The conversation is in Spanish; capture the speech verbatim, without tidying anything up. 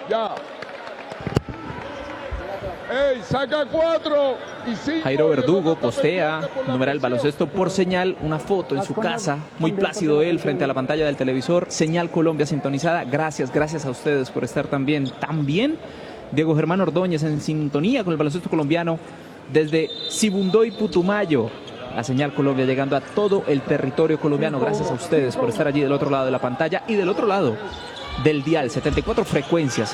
Ya. ¡Ey, saca cuatro y cinco! Jairo Verdugo postea, numeral baloncesto por señal, una foto en su casa, muy plácido él frente a la pantalla del televisor, señal Colombia sintonizada. Gracias, gracias a ustedes por estar también, también Diego Germán Ordóñez en sintonía con el baloncesto colombiano desde Sibundoy, Putumayo. La señal Colombia llegando a todo el territorio colombiano. Gracias a ustedes por estar allí del otro lado de la pantalla y del otro lado del dial, setenta y cuatro frecuencias.